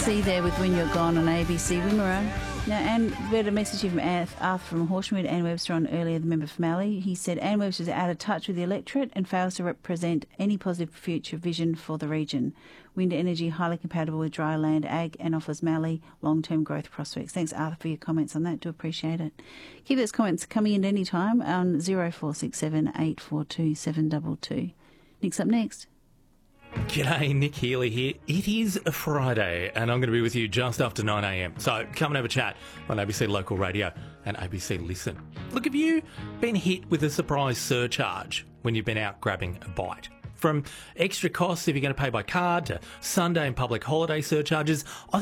See there with When You're Gone on ABC Wimmera. Now, and we had a message here from Arthur from Horsham. We had Anne Webster on earlier, the member for Mallee. He said Anne Webster is out of touch with the electorate and fails to represent any positive future vision for the region. Wind energy highly compatible with dry land ag and offers Mallee long-term growth prospects. Thanks, Arthur, for your comments on that. Do appreciate it. Keep those comments coming in any time on 0467 842 722. Nick's up next. G'day, Nick Healy here. It is a Friday and I'm going to be with you just after 9am. So come and have a chat on ABC Local Radio and ABC Listen. Look, have you been hit with a surprise surcharge when you've been out grabbing a bite? From extra costs if you're going to pay by card to Sunday and public holiday surcharges, I